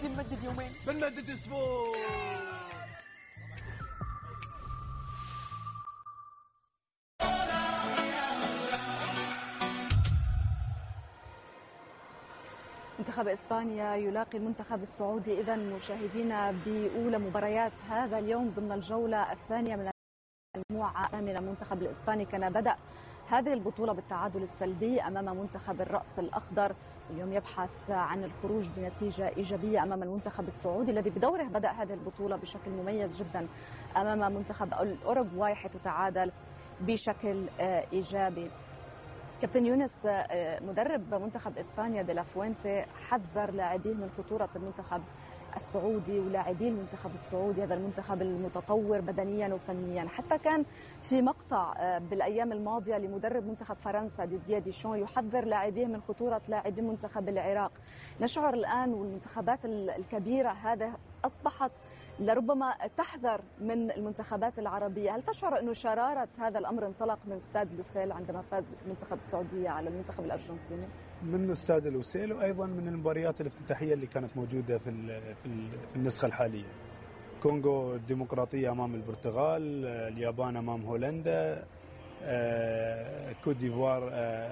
نمدد يومين بنمدد اسبوع. منتخب إسبانيا يلاقي المنتخب السعودي إذن مشاهدينا بأولى مباريات هذا اليوم ضمن الجولة الثانية من المجموعة الثامنة. المنتخب الإسباني كان بدأ هذه البطولة بالتعادل السلبي أمام منتخب الرأس الأخضر، اليوم يبحث عن الخروج بنتيجة إيجابية أمام المنتخب السعودي الذي بدوره بدأ هذه البطولة بشكل مميز جدا أمام منتخب الأوروغواي حيث تعادل بشكل إيجابي. كابتن يونس، مدرب منتخب إسبانيا دي لا فوينتي حذر لاعبيه من خطورة المنتخب السعودي ولاعبي المنتخب السعودي، هذا المنتخب المتطور بدنيا وفنيا. حتى كان في مقطع بالأيام الماضية لمدرب منتخب فرنسا ديدييه ديشون يحذر لاعبيه من خطورة لاعبي منتخب العراق. نشعر الآن والمنتخبات الكبيرة هذا أصبحت لربما تحذر من المنتخبات العربية. هل تشعر أنه شرارة هذا الأمر انطلق من استاد لوسيل عندما فاز المنتخب السعودية على المنتخب الأرجنتيني؟ من استاد لوسيل وأيضا من المباريات الافتتاحية اللي كانت موجودة في النسخة الحالية. كونغو الديمقراطية أمام البرتغال، اليابان أمام هولندا، كوت ديفوار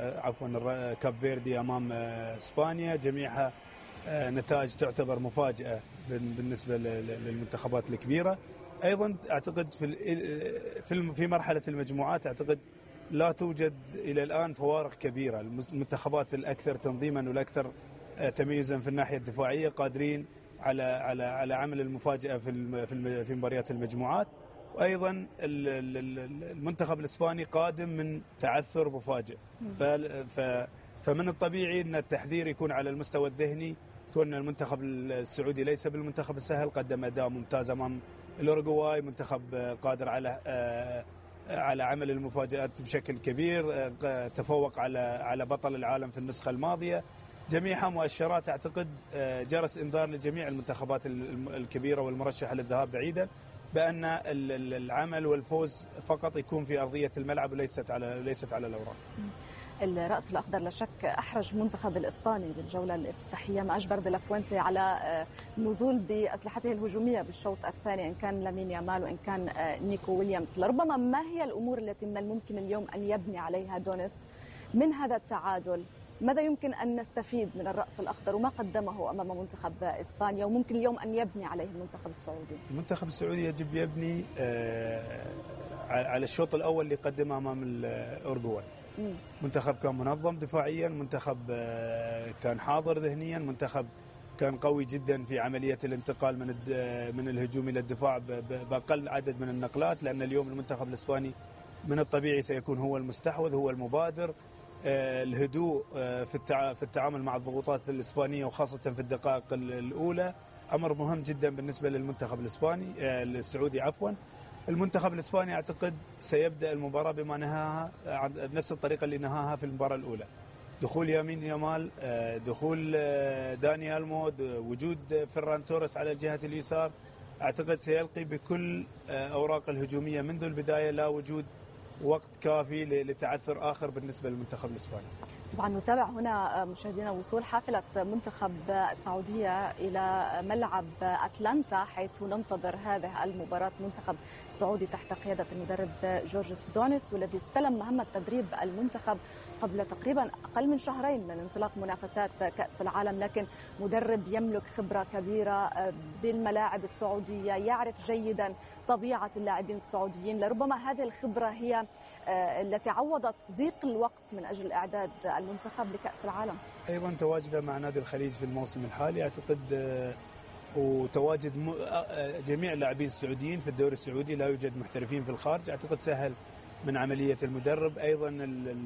كاب فيردي أمام إسبانيا، جميعها نتائج تعتبر مفاجأة بالنسبة للمنتخبات الكبيرة. أيضا أعتقد في مرحلة المجموعات أعتقد لا توجد إلى الآن فوارق كبيرة. المنتخبات الأكثر تنظيما والأكثر تميزا في الناحية الدفاعية قادرين على عمل المفاجأة في مباريات المجموعات. وأيضا المنتخب الإسباني قادم من تعثر مفاجئ، فمن الطبيعي أن التحذير يكون على المستوى الذهني، كون المنتخب السعودي ليس بالمنتخب السهل، قدم أداء ممتاز أمام الأوروغواي، منتخب قادر على عمل المفاجآت بشكل كبير، تفوق على بطل العالم في النسخة الماضية. جميعها مؤشرات أعتقد جرس إنذار لجميع المنتخبات الكبيرة والمرشحة للذهاب بعيدا، بأن العمل والفوز فقط يكون في أرضية الملعب وليست على الأوراق. الرأس الأخضر لا شك أحرج المنتخب الإسباني بالجولة الافتتاحية، ما أجبر دي لا فوينتي على النزول بأسلحته الهجومية بالشوط الثاني، إن كان لامين يامال وإن كان نيكو ويليامز. لربما ما هي الأمور التي من الممكن اليوم أن يبني عليها دونيس من هذا التعادل؟ ماذا يمكن أن نستفيد من الرأس الأخضر وما قدمه أمام منتخب إسبانيا وممكن اليوم أن يبني عليه المنتخب السعودي؟ المنتخب السعودي يجب يبني على الشوط الأول اللي قدمه أمام الأوروغواي. منتخب كان منظم دفاعيا، منتخب كان حاضر ذهنيا، منتخب كان قوي جدا في عملية الانتقال من الهجوم إلى الدفاع بأقل عدد من النقلات، لأن اليوم المنتخب الإسباني من الطبيعي سيكون هو المستحوذ، هو المبادر. الهدوء في التعامل مع الضغوطات الإسبانية وخاصة في الدقائق الأولى أمر مهم جدا بالنسبة للمنتخب السعودي عفوا. المنتخب الإسباني أعتقد سيبدأ المباراة بما نهاها بنفس الطريقة اللي نهاها في المباراة الأولى، دخول يامين يامال، دخول داني ألمو، وجود فران توريس على الجهة اليسار. أعتقد سيلقي بكل أوراق الهجومية منذ البداية، لا وجود وقت كافي لتعثر آخر بالنسبة للمنتخب الإسباني. طبعا نتابع هنا مشاهدينا وصول حافلة منتخب السعودية إلى ملعب أتلانتا حيث ننتظر هذه المباراة. منتخب السعودي تحت قيادة المدرب جورجيس دونيس، والذي استلم مهمة تدريب المنتخب قبل تقريبا أقل من شهرين من انطلاق منافسات كأس العالم، لكن مدرب يملك خبرة كبيرة بالملاعب السعودية، يعرف جيدا طبيعة اللاعبين السعوديين. لربما هذه الخبرة هي التي عوضت ضيق الوقت من أجل إعداد المنتخب لكأس العالم. أيضا تواجده مع نادي الخليج في الموسم الحالي أعتقد، وتواجد جميع اللاعبين السعوديين في الدوري السعودي، لا يوجد محترفين في الخارج، أعتقد سهل من عملية المدرب. أيضا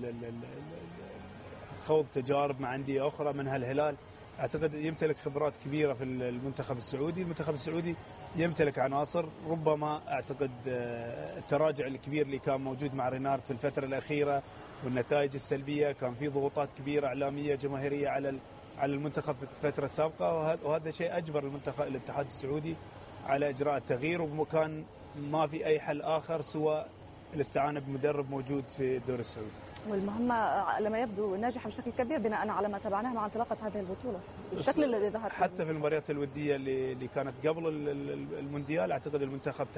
خوض تجارب مع أندية أخرى منها الهلال، أعتقد يمتلك خبرات كبيرة في المنتخب السعودي. المنتخب السعودي يمتلك عناصر، ربما أعتقد التراجع الكبير اللي كان موجود مع رينارد في الفترة الأخيرة والنتائج السلبية، كان في ضغوطات كبيرة إعلامية جماهيرية على المنتخب في الفترة السابقة، وهذا شيء أجبر الاتحاد السعودي على إجراء التغيير، وكان ما في أي حل آخر سوى الاستعانة بمدرب موجود في الدوري السعودي. والمهمة على ما يبدو ناجحة بشكل كبير بناء على ما تابعناه مع انطلاقة هذه البطولة بالشكل الذي ظهر حتى في المباريات الودية اللي كانت قبل المونديال. أعتقد المنتخب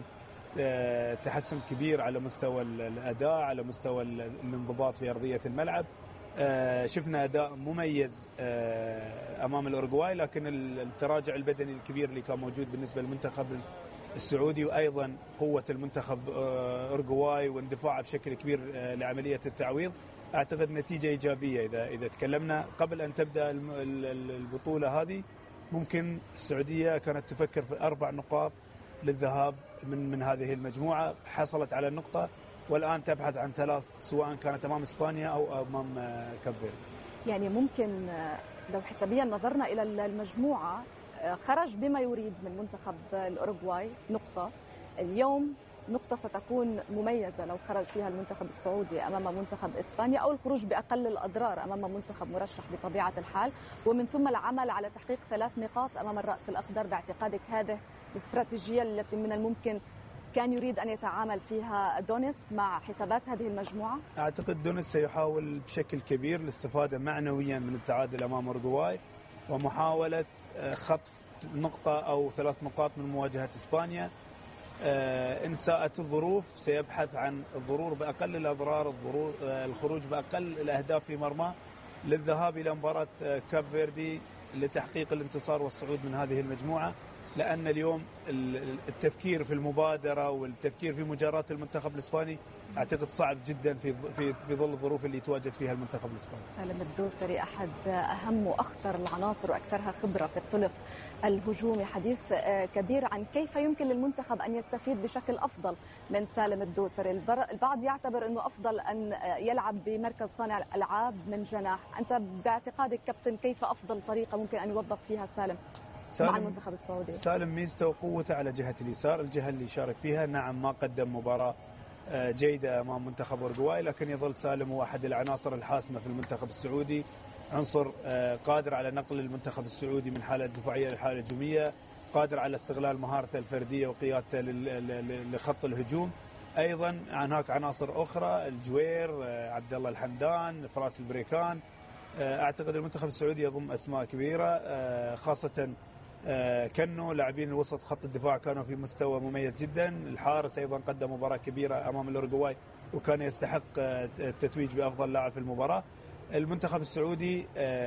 تحسن كبير على مستوى الأداء، على مستوى الانضباط في أرضية الملعب. شفنا أداء مميز أمام الأورجواي، لكن التراجع البدني الكبير اللي كان موجود بالنسبة للمنتخب السعودي، وأيضا قوة المنتخب أورجواي واندفاعه بشكل كبير لعملية التعويض، أعتقد نتيجة إيجابية. إذا تكلمنا قبل أن تبدأ البطولة هذه، ممكن السعودية كانت تفكر في 4 نقاط للذهاب من هذه المجموعة، حصلت على النقطة، والآن تبحث عن 3 سواء كانت أمام إسبانيا أو أمام كاب فيردي. يعني ممكن لو حسابيا نظرنا إلى المجموعة، خرج بما يريد من منتخب الأوروغواي نقطة، اليوم نقطة ستكون مميزة لو خرج فيها المنتخب السعودي أمام منتخب إسبانيا، أو الخروج بأقل الأضرار أمام منتخب مرشح بطبيعة الحال، ومن ثم العمل على تحقيق 3 نقاط أمام الرأس الأخضر. باعتقادك هذه الاستراتيجية التي من الممكن كان يريد أن يتعامل فيها دونيس مع حسابات هذه المجموعة؟ أعتقد دونيس سيحاول بشكل كبير الاستفادة معنويا من التعادل أمام أورجواي، ومحاولة خطف نقطة أو 3 نقاط من مواجهة إسبانيا. إن ساءت الظروف سيبحث عن الضرور بأقل الأضرار، الخروج بأقل الأهداف في مرمى، للذهاب إلى مباراة كاب فيردي لتحقيق الانتصار والصعود من هذه المجموعة. لأن اليوم التفكير في المبادرة والتفكير في مجاراة المنتخب الإسباني أعتقد صعب جدا في ظل الظروف اللي يتواجد فيها المنتخب الإسباني. سالم الدوسري أحد أهم وأخطر العناصر وأكثرها خبرة في الطلف الهجومي، حديث كبير عن كيف يمكن للمنتخب أن يستفيد بشكل أفضل من سالم الدوسري. البعض يعتبر أنه أفضل أن يلعب بمركز صانع الألعاب من جناح، أنت باعتقادك كابتن كيف أفضل طريقة ممكن أن يوظف فيها سالم مع المنتخب السعودي؟ سالم ميزته وقوته على جهة اليسار، الجهة اللي شارك فيها. نعم ما قدم مباراة جيدة أمام منتخب أورجواي، لكن يظل سالم هو أحد العناصر الحاسمة في المنتخب السعودي، عنصر قادر على نقل المنتخب السعودي من حالة دفاعية لحالة هجومية، قادر على استغلال مهارته الفردية وقيادته لخط الهجوم. أيضا هناك عناصر أخرى، الجوير، عبد الله الحمدان، فراس البريكان. أعتقد المنتخب السعودي يضم أسماء كبيرة، خاصة كانوا لاعبين الوسط خط الدفاع كانوا في مستوى مميز جدا. الحارس أيضا قدم مباراة كبيرة أمام الأورجواي وكان يستحق التتويج بأفضل لاعب في المباراة. المنتخب السعودي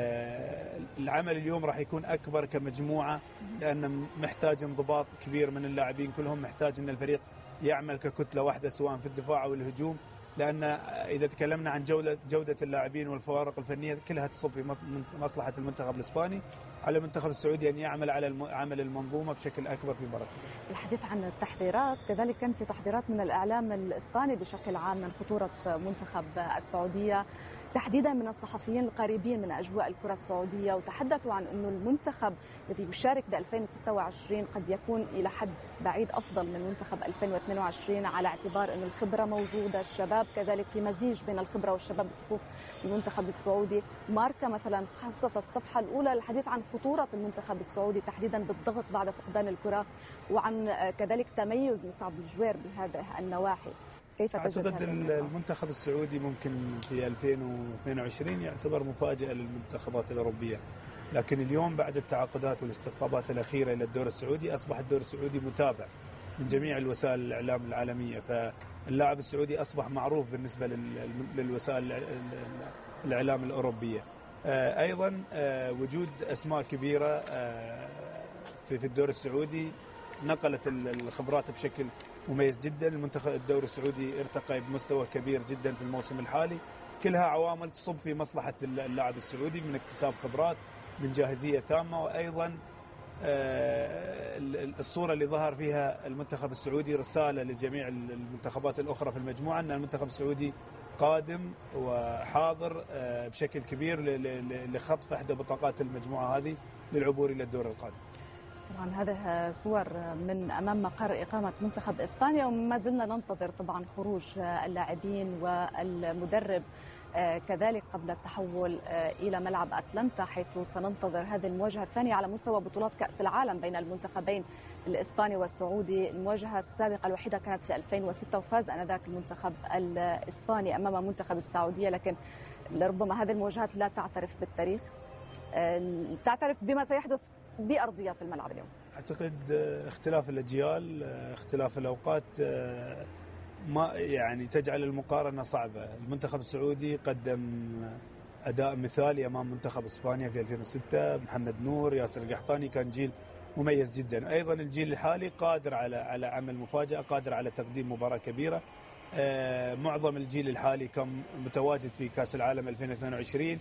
العمل اليوم راح يكون أكبر كمجموعة، لأنه محتاج انضباط كبير من اللاعبين كلهم، محتاج أن الفريق يعمل ككتلة واحدة سواء في الدفاع أو الهجوم، لأن إذا تكلمنا عن جودة اللاعبين والفوارق الفنية كلها تصب في مصلحة المنتخب الإسباني. على المنتخب السعودي أن يعمل على عمل المنظومة بشكل أكبر في مباراة. الحديث عن التحذيرات، كذلك كان في تحذيرات من الإعلام الإسباني بشكل عام من خطورة منتخب السعودية، تحديدا من الصحفيين القريبين من أجواء الكرة السعودية، وتحدثوا عن أنه المنتخب الذي يشارك ب 2026 قد يكون إلى حد بعيد أفضل من منتخب 2022، على اعتبار أن الخبرة موجودة، الشباب كذلك في مزيج بين الخبرة والشباب بصفوف المنتخب السعودي. ماركا مثلا خصصت الصفحة الأولى للحديث عن خطورة المنتخب السعودي تحديدا بالضغط بعد فقدان الكرة، وعن كذلك تميز مصعب الجوير بهذه النواحي. كيف أعتقد المنتخب السعودي ممكن في 2022 يعتبر مفاجأة للمنتخبات الأوروبية، لكن اليوم بعد التعاقدات والاستقطابات الأخيرة إلى الدور السعودي أصبح الدور السعودي متابع من جميع الوسائل الإعلام العالمية، فاللاعب السعودي أصبح معروف بالنسبة للوسائل الإعلام الأوروبية. أيضا وجود أسماء كبيرة في الدور السعودي نقلت الخبرات بشكل مميز جدا. المنتخب الدوري السعودي ارتقى بمستوى كبير جدا في الموسم الحالي، كلها عوامل تصب في مصلحة اللاعب السعودي من اكتساب خبرات، من جاهزية تامة. وأيضا الصورة اللي ظهر فيها المنتخب السعودي رسالة لجميع المنتخبات الأخرى في المجموعة أن المنتخب السعودي قادم وحاضر بشكل كبير لخطف إحدى بطاقات المجموعة هذه للعبور إلى الدور القادم. طبعا هذه صور من أمام مقر إقامة منتخب إسبانيا، وما زلنا ننتظر طبعا خروج اللاعبين والمدرب كذلك قبل التحول إلى ملعب أتلانتا، حيث سننتظر هذه المواجهة الثانية على مستوى بطولات كأس العالم بين المنتخبين الإسباني والسعودي. المواجهة السابقة الوحيدة كانت في 2006 وفاز آنذاك المنتخب الإسباني أمام منتخب السعودية، لكن لربما هذه المواجهات لا تعترف بالتاريخ، تعترف بما سيحدث بأرضيات الملعب اليوم. أعتقد اختلاف الأجيال، اختلاف الأوقات ما يعني تجعل المقارنة صعبة. المنتخب السعودي قدم أداء مثالي أمام منتخب إسبانيا في 2006، محمد نور، ياسر القحطاني، كان جيل مميز جدا. أيضا الجيل الحالي قادر على عمل مفاجأة، قادر على تقديم مباراة كبيرة. معظم الجيل الحالي كان متواجد في كأس العالم 2022،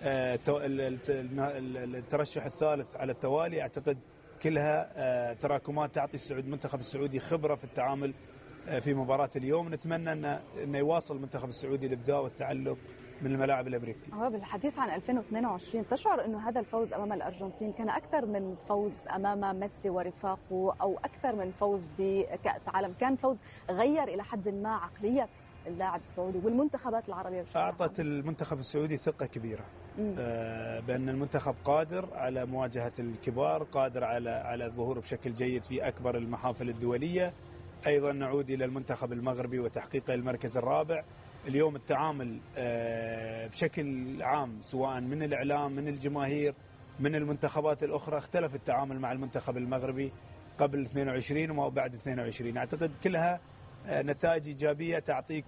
الترشح الثالث على التوالي. أعتقد كلها تراكمات تعطي المنتخب السعودي خبرة في التعامل في مباراة اليوم. نتمنى أن يواصل المنتخب السعودي الإبداع والتعلق من الملاعب الأمريكية. هو بالحديث عن 2022 تشعر أنه هذا الفوز أمام الأرجنتين كان أكثر من فوز أمام ميسي ورفاقه، أو أكثر من فوز بكأس عالم، كان فوز غير إلى حد ما عقلية اللاعب السعودي والمنتخبات العربية بشكل عام؟ أعطت المنتخب السعودي ثقة كبيرة بأن المنتخب قادر على مواجهة الكبار، قادر على الظهور بشكل جيد في أكبر المحافل الدولية. أيضا نعود إلى المنتخب المغربي وتحقيق المركز الرابع. اليوم التعامل بشكل عام سواء من الإعلام، من الجماهير، من المنتخبات الأخرى، اختلف التعامل مع المنتخب المغربي قبل 22 وما بعد 22. أعتقد كلها نتائج إيجابية تعطيك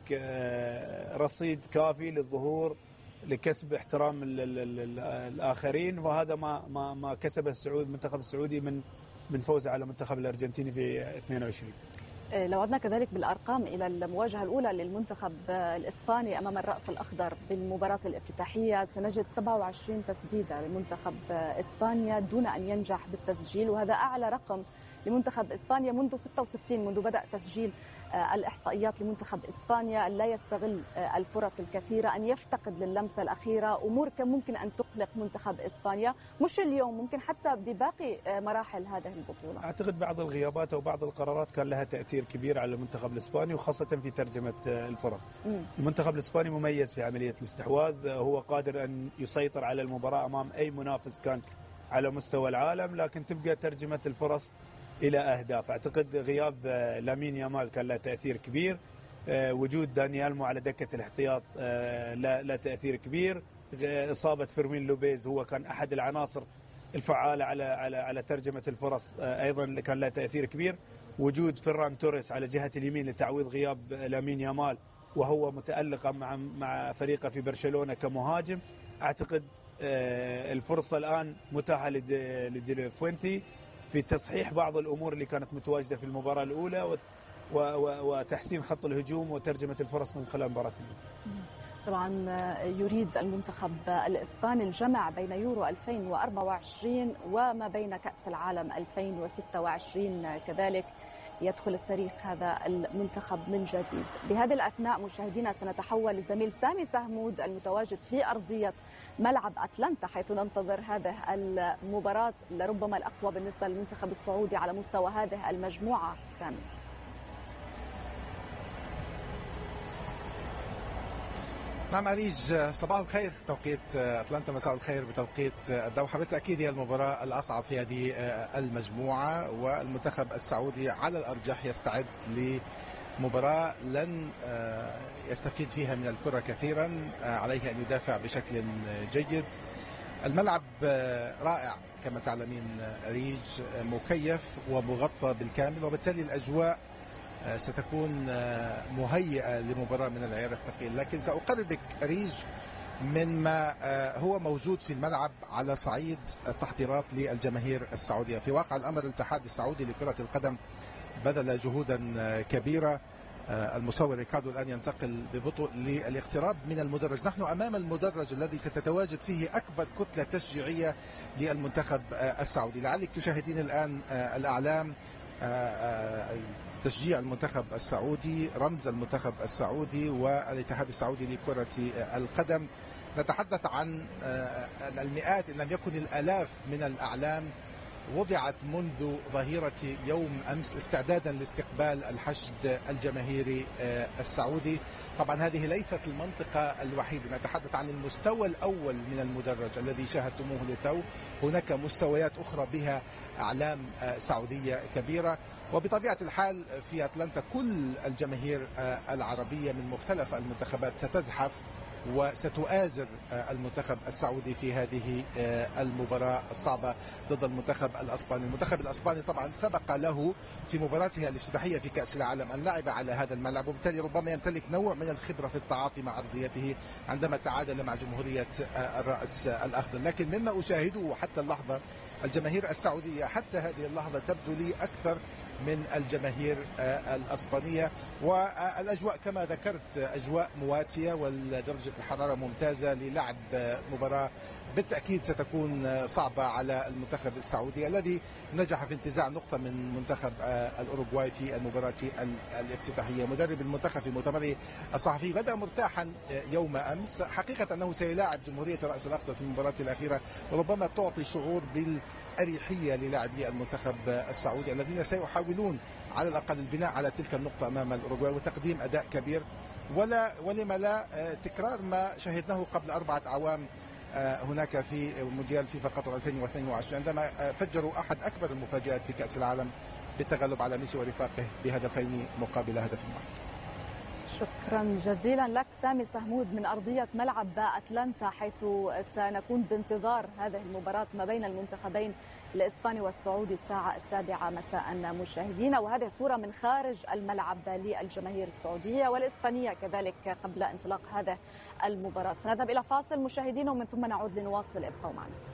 رصيد كافي للظهور، لكسب احترام الآخرين، وهذا ما كسبه المنتخب السعودي من فوزه على المنتخب الأرجنتيني في 22. لو عدنا كذلك بالأرقام إلى المواجهة الأولى للمنتخب الإسباني أمام الرأس الأخضر بالمباراة الافتتاحية، سنجد 27 تسديدة لمنتخب إسبانيا دون أن ينجح بالتسجيل، وهذا أعلى رقم لمنتخب إسبانيا منذ 66، منذ بدأ تسجيل الإحصائيات لمنتخب إسبانيا. لا يستغل الفرص الكثيرة، أن يفتقد للمسة الأخيرة، أمور كان ممكن أن تقلق منتخب إسبانيا، مش اليوم، ممكن حتى بباقي مراحل هذه البطولة. أعتقد بعض الغيابات أو بعض القرارات كان لها تأثير كبير على المنتخب الإسباني، وخاصة في ترجمة الفرص. المنتخب الإسباني مميز في عملية الاستحواذ، هو قادر أن يسيطر على المباراة أمام أي منافس كان على مستوى العالم، لكن تبقى ترجمة الفرص إلى أهداف. أعتقد غياب لامين يامال كان له تأثير كبير، وجود داني ألمو على دكة الاحتياط له تأثير كبير، إصابة فيرمين لوبيز هو كان أحد العناصر الفعالة على ترجمة الفرص، أيضا كان له تأثير كبير. وجود فران توريس على جهة اليمين لتعويض غياب لامين يامال، وهو متألق مع فريقه في برشلونة كمهاجم. أعتقد الفرصة الآن متاحة لدي فوينتي في تصحيح بعض الأمور اللي كانت متواجدة في المباراة الأولى، وتحسين خط الهجوم وترجمة الفرص من خلال مباراة اليوم. طبعا يريد المنتخب الإسباني الجمع بين يورو 2024 وما بين كأس العالم 2026 كذلك، يدخل التاريخ هذا المنتخب من جديد. بهذه الأثناء مشاهدينا سنتحول لزميل سامي سهمود المتواجد في أرضية ملعب أتلانتا، حيث ننتظر هذه المباراة لربما الأقوى بالنسبة للمنتخب السعودي على مستوى هذه المجموعة. سامي. نعم أريج، صباح الخير توقيت أتلانتا، مساء الخير بتوقيت الدوحة. بالتأكيد هي المباراة الأصعب في هذه المجموعة، والمنتخب السعودي على الأرجح يستعد لمباراة لن يستفيد فيها من الكرة كثيرا، عليه أن يدافع بشكل جيد. الملعب رائع كما تعلمين أريج، مكيف ومغطى بالكامل، وبالتالي الأجواء ستكون مهيئة لمباراة من العيار الثقيل. لكن سأقربك أريج من ما هو موجود في الملعب على صعيد التحضيرات للجماهير السعودية. في واقع الأمر الاتحاد السعودي لكرة القدم بذل جهودا كبيرة. المصور ريكاردو الآن ينتقل ببطء للاقتراب من المدرج. نحن أمام المدرج الذي ستتواجد فيه أكبر كتلة تشجيعية للمنتخب السعودي. لعلك تشاهدين الآن الأعلام، تشجيع المنتخب السعودي، رمز المنتخب السعودي والاتحاد السعودي لكرة القدم. نتحدث عن المئات إن لم يكن الآلاف من الأعلام وضعت منذ ظهيرة يوم أمس استعدادا لاستقبال الحشد الجماهيري السعودي. طبعا هذه ليست المنطقة الوحيدة، نتحدث عن المستوى الأول من المدرج الذي شاهدتموه للتو. هناك مستويات أخرى بها أعلام سعودية كبيرة، وبطبيعة الحال في أتلانتا كل الجماهير العربية من مختلف المنتخبات ستزحف وستؤازر المنتخب السعودي في هذه المباراة الصعبة ضد المنتخب الأسباني. المنتخب الأسباني طبعا سبق له في مباراته الافتتاحية في كأس العالم أن لعب على هذا الملعب، وبالتالي ربما يمتلك نوع من الخبرة في التعاطي مع أرضيته عندما تعادل مع جمهورية الرأس الأخضر. لكن مما أشاهده حتى اللحظة الجماهير السعودية حتى هذه اللحظة تبدو لي أكثر من الجماهير الأسبانية، والأجواء كما ذكرت أجواء مواتية ودرجة الحرارة ممتازة للعب مباراة بالتأكيد ستكون صعبة على المنتخب السعودي الذي نجح في انتزاع نقطة من منتخب الأوروغواي في المباراة الافتتاحية. مدرب المنتخب في مؤتمره الصحفي بدأ مرتاحا يوم أمس، حقيقة أنه سيلاعب جمهورية الرأس الأخضر في المباراة الأخيرة، وربما تعطي شعور بالأريحية للاعبي المنتخب السعودي الذين سيحاولون على الأقل البناء على تلك النقطة أمام الأوروغواي وتقديم أداء كبير، ولما لا تكرار ما شهدناه قبل 4 أعوام هناك في مونديال فيفا قطر 2022 عندما فجروا أحد أكبر المفاجآت في كأس العالم بالتغلب على ميسي ورفاقه بهدفين مقابل هدف واحد. شكرا جزيلا لك سامي سهمود من أرضية ملعب أتلانتا، حيث سنكون بانتظار هذه المباراة ما بين المنتخبين الإسباني والسعودي الساعة 7 مساء مشاهدينا. وهذه صورة من خارج الملعب للجماهير السعودية والإسبانية كذلك قبل انطلاق هذه المباراة. سنذهب إلى فاصل مشاهدينا ومن ثم نعود لنواصل، ابقوا معنا.